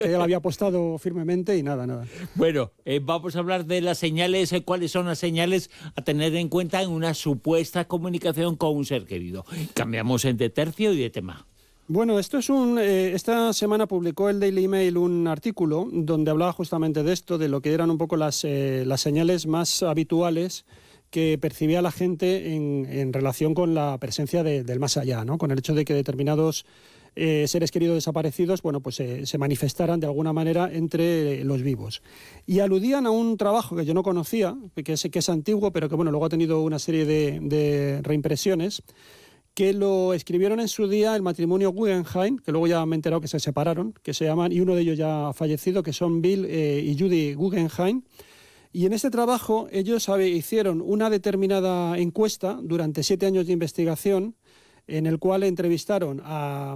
que ella la había apostado firmemente y nada. Bueno, vamos a hablar de las señales, cuáles son las señales a tener en cuenta en una supuesta comunicación con un ser querido. Cambiamos de tercio y de tema. Bueno, esta semana publicó el Daily Mail un artículo donde hablaba justamente de esto, de lo que eran un poco las señales más habituales que percibía la gente en relación con la presencia del más allá, ¿no? Con el hecho de que determinados seres queridos desaparecidos, bueno, pues se manifestaran de alguna manera entre los vivos. Y aludían a un trabajo que yo no conocía, que es antiguo, pero que bueno, luego ha tenido una serie de reimpresiones, que lo escribieron en su día el matrimonio Guggenheim, que luego ya me he enterado que se separaron, que se llaman, y uno de ellos ya ha fallecido, que son Bill y Judy Guggenheim. Y en este trabajo ellos hicieron una determinada encuesta durante 7 años de investigación, en el cual entrevistaron a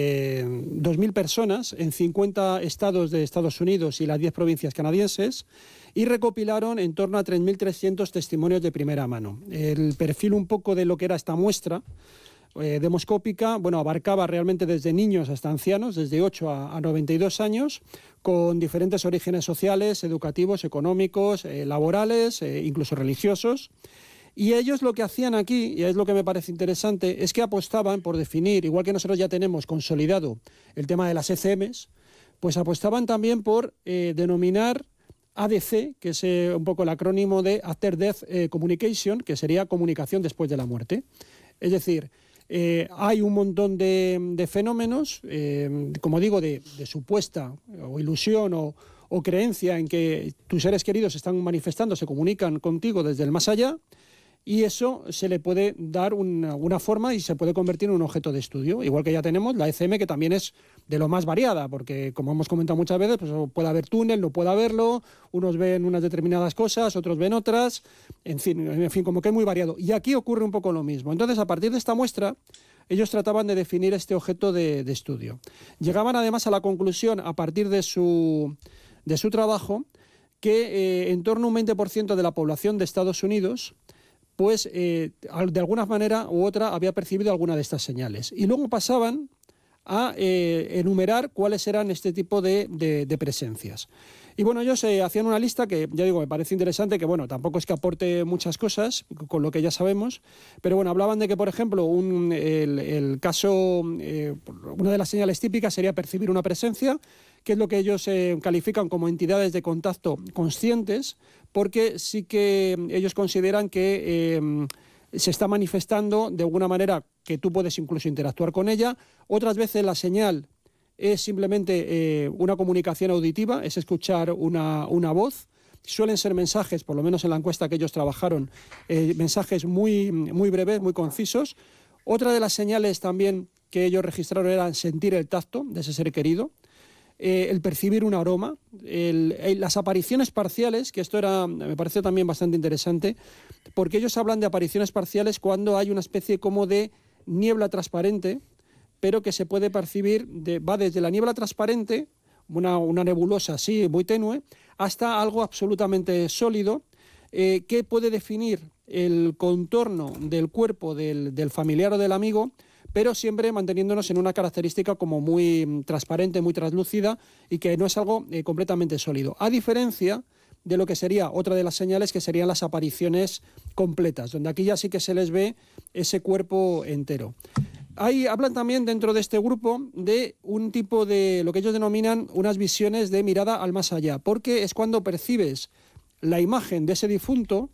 2.000 personas en 50 estados de Estados Unidos y las 10 provincias canadienses, y recopilaron en torno a 3.300 testimonios de primera mano. El perfil un poco de lo que era esta muestra demoscópica, bueno, abarcaba realmente desde niños hasta ancianos, desde 8 a 92 años, con diferentes orígenes sociales, educativos, económicos, laborales, incluso religiosos. Y ellos lo que hacían aquí, y es lo que me parece interesante, es que apostaban por definir, igual que nosotros ya tenemos consolidado el tema de las ECMs, pues apostaban también por denominar ADC, que es un poco el acrónimo de After Death Communication, que sería comunicación después de la muerte. Es decir, hay un montón de fenómenos, como digo, de supuesta o ilusión o creencia en que tus seres queridos están manifestando, se comunican contigo desde el más allá, y eso se le puede dar una forma y se puede convertir en un objeto de estudio. Igual que ya tenemos la ECM, que también es de lo más variada, porque como hemos comentado muchas veces, pues puede haber túnel, no puede haberlo, unos ven unas determinadas cosas, otros ven otras, en fin, como que es muy variado. Y aquí ocurre un poco lo mismo. Entonces, a partir de esta muestra, ellos trataban de definir este objeto de estudio. Llegaban además a la conclusión, a partir de su trabajo, que en torno a un 20% de la población de Estados Unidos pues de alguna manera u otra había percibido alguna de estas señales. Y luego pasaban a enumerar cuáles eran este tipo de presencias. Y bueno, ellos hacían una lista que, ya digo, me parece interesante, que bueno, tampoco es que aporte muchas cosas con lo que ya sabemos, pero bueno, hablaban de que, por ejemplo, el caso, una de las señales típicas sería percibir una presencia, que es lo que ellos califican como entidades de contacto conscientes, porque sí que ellos consideran que se está manifestando de alguna manera que tú puedes incluso interactuar con ella. Otras veces la señal es simplemente una comunicación auditiva, es escuchar una voz. Suelen ser mensajes, por lo menos en la encuesta que ellos trabajaron, mensajes muy breves, muy concisos. Otra de las señales también que ellos registraron era sentir el tacto de ese ser querido, el percibir un aroma, las apariciones parciales, que esto me parece también bastante interesante, porque ellos hablan de apariciones parciales cuando hay una especie como de niebla transparente, pero que se puede percibir, va desde la niebla transparente, una nebulosa así muy tenue, hasta algo absolutamente sólido, que puede definir el contorno del cuerpo del familiar o del amigo, pero siempre manteniéndonos en una característica como muy transparente, muy translúcida, y que no es algo completamente sólido. A diferencia de lo que sería otra de las señales, que serían las apariciones completas, donde aquí ya sí que se les ve ese cuerpo entero. Ahí hablan también dentro de este grupo de un tipo de lo que ellos denominan unas visiones de mirada al más allá, porque es cuando percibes la imagen de ese difunto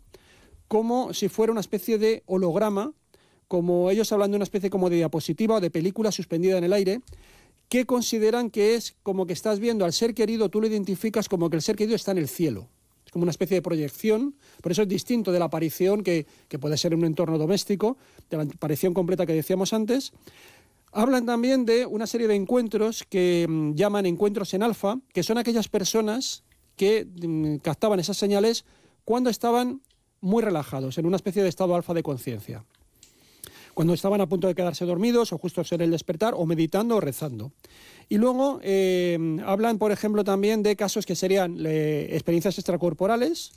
como si fuera una especie de holograma, como ellos hablan de una especie como de diapositiva o de película suspendida en el aire, que consideran que es como que estás viendo al ser querido, tú lo identificas como que el ser querido está en el cielo. Es como una especie de proyección, por eso es distinto de la aparición que puede ser en un entorno doméstico, de la aparición completa que decíamos antes. Hablan también de una serie de encuentros que llaman encuentros en alfa, que son aquellas personas que captaban esas señales cuando estaban muy relajados, en una especie de estado alfa de conciencia, cuando estaban a punto de quedarse dormidos o justo en el despertar, o meditando o rezando. Y luego hablan, por ejemplo, también de casos que serían experiencias extracorporales,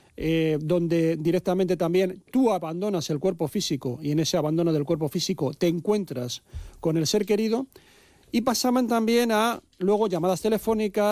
donde directamente también tú abandonas el cuerpo físico y en ese abandono del cuerpo físico te encuentras con el ser querido. Y pasaban también a luego llamadas telefónicas,